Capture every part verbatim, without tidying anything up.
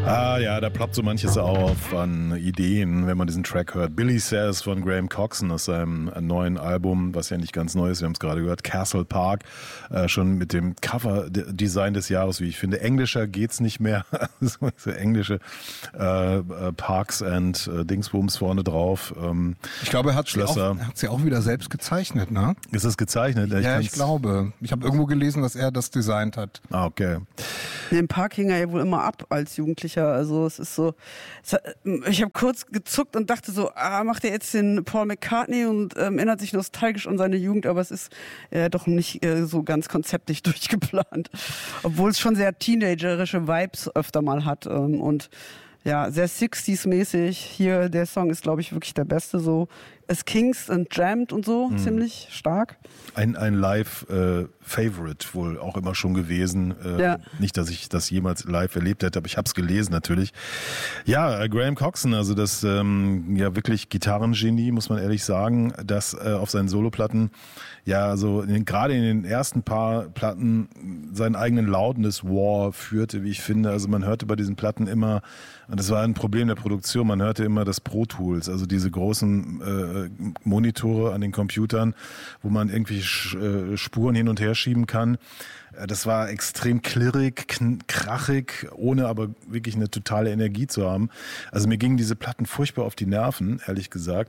Ah ja, da ploppt so manches auf an Ideen, wenn man diesen Track hört. Billy Says von Graham Coxon aus seinem neuen Album, was ja nicht ganz neu ist, wir haben es gerade gehört, Castle Park, äh, schon mit dem Cover-Design des Jahres, wie ich finde. Englischer geht's nicht mehr. so englische äh, Parks and äh, Dingsbums vorne drauf. Ähm, ich glaube, er hat sie auch, ja auch wieder selbst gezeichnet, ne? Ist das gezeichnet? Ja, ich, ich glaube. Ich habe irgendwo gelesen, dass er das designt hat. Ah, okay. Den Park hing er ja wohl immer ab als Jugendlicher. Also es ist so, es hat, ich habe kurz gezuckt und dachte so, ah, macht er jetzt den Paul McCartney und ähm, erinnert sich nostalgisch an seine Jugend, aber es ist äh, doch nicht äh, so ganz konzeptlich durchgeplant. Obwohl es schon sehr teenagerische Vibes öfter mal hat ähm, und ja, sehr sixties-mäßig. Hier, der Song ist, glaube ich, wirklich der beste so. As Kings and Jammed und so, mhm. ziemlich stark. Ein, ein Live-Favorite äh, wohl auch immer schon gewesen. Äh, ja. Nicht, dass ich das jemals live erlebt hätte, aber ich habe es gelesen natürlich. Ja, äh, Graham Coxon, also das ähm, ja wirklich Gitarrengenie, muss man ehrlich sagen, das äh, auf seinen Soloplatten, ja, so gerade in den ersten paar Platten seinen eigenen Loudness War führte, wie ich finde. Also man hörte bei diesen Platten immer, und das war ein Problem der Produktion, man hörte immer das Pro Tools, also diese großen äh, Monitore an den Computern, wo man irgendwie Spuren hin und her schieben kann. Das war extrem klirrig, krachig, ohne aber wirklich eine totale Energie zu haben. Also mir gingen diese Platten furchtbar auf die Nerven, ehrlich gesagt.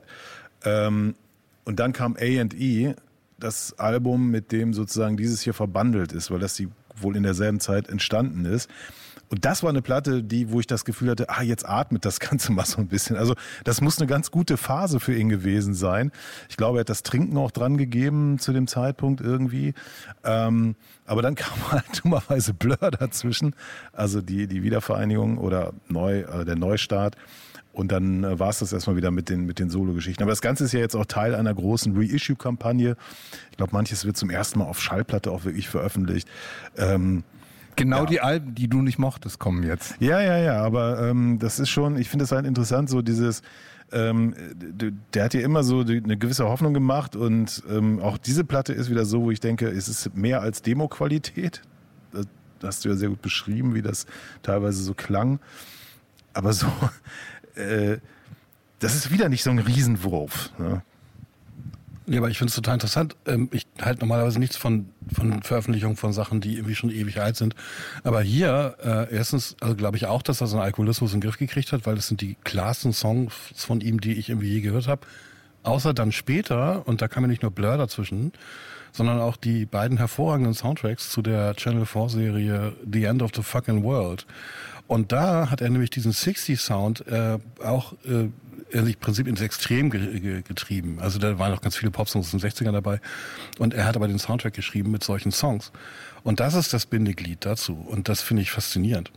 Und dann kam A and E, das Album, mit dem sozusagen dieses hier verbandelt ist, weil das die wohl in derselben Zeit entstanden ist. Und das war eine Platte, die, wo ich das Gefühl hatte, ah, jetzt atmet das Ganze mal so ein bisschen. Also das muss eine ganz gute Phase für ihn gewesen sein. Ich glaube, er hat das Trinken auch dran gegeben zu dem Zeitpunkt irgendwie. Ähm, aber dann kam halt dummerweise Blur dazwischen, also die, die Wiedervereinigung oder neu, äh, der Neustart. Und dann äh, war es das erstmal wieder mit den, mit den Solo-Geschichten. Aber das Ganze ist ja jetzt auch Teil einer großen Reissue-Kampagne. Ich glaube, manches wird zum ersten Mal auf Schallplatte auch wirklich veröffentlicht. Ähm, Genau ja. Die Alben, die du nicht mochtest, kommen jetzt. Ja, ja, ja, aber ähm, das ist schon, ich finde es halt interessant, so dieses, ähm, der hat ja immer so eine gewisse Hoffnung gemacht und ähm, auch diese Platte ist wieder so, wo ich denke, es ist mehr als Demo-Qualität. Das hast du ja sehr gut beschrieben, wie das teilweise so klang. Aber so, äh, das ist wieder nicht so ein Riesenwurf, ne? Ja, aber ich finde es total interessant. Ich halte normalerweise nichts von, von Veröffentlichungen von Sachen, die irgendwie schon ewig alt sind. Aber hier, äh, erstens, also glaube ich auch, dass er seinen Alkoholismus in den Griff gekriegt hat, weil das sind die klarsten Songs von ihm, die ich irgendwie je gehört habe. Außer dann später, und da kam ja nicht nur Blur dazwischen, sondern auch die beiden hervorragenden Soundtracks zu der Channel vier Serie The End of the Fucking World. Und da hat er nämlich diesen sixties-Sound äh, auch äh, im Prinzip ins Extrem ge- ge- getrieben. Also da waren noch ganz viele Popsongs aus den sechzigern dabei. Und er hat aber den Soundtrack geschrieben mit solchen Songs. Und das ist das Bindeglied dazu. Und das finde ich faszinierend.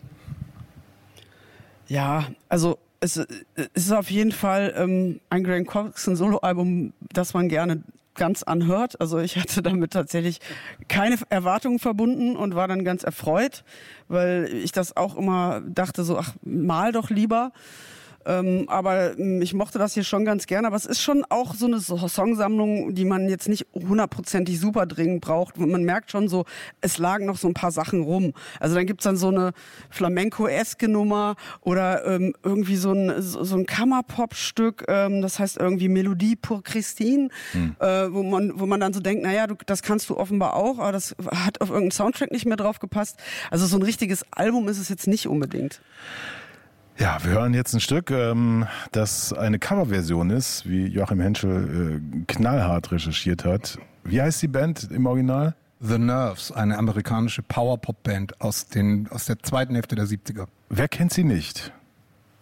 Ja, also es, es ist auf jeden Fall ähm, ein Graham Coxon Soloalbum, das man gerne ganz anhört. Also ich hatte damit tatsächlich keine Erwartungen verbunden und war dann ganz erfreut, weil ich das auch immer dachte so, ach, mal doch lieber. Ähm, aber ich mochte das hier schon ganz gerne. Aber es ist schon auch so eine Songsammlung, die man jetzt nicht hundertprozentig super dringend braucht. Man merkt schon so, es lagen noch so ein paar Sachen rum. Also dann gibt's dann so eine Flamenco-eske Nummer oder ähm, irgendwie so ein, so ein Kammerpop-Stück, ähm, das heißt irgendwie Melodie pour Christine, hm. äh, wo man wo man dann so denkt, naja, du, das kannst du offenbar auch, aber das hat auf irgendeinen Soundtrack nicht mehr drauf gepasst. Also so ein richtiges Album ist es jetzt nicht unbedingt. Ja, wir hören jetzt ein Stück, ähm, das eine Coverversion ist, wie Joachim Henschel äh, knallhart recherchiert hat. Wie heißt die Band im Original? The Nerves, eine amerikanische Power-Pop-Band aus den aus der zweiten Hälfte der siebziger. Wer kennt sie nicht?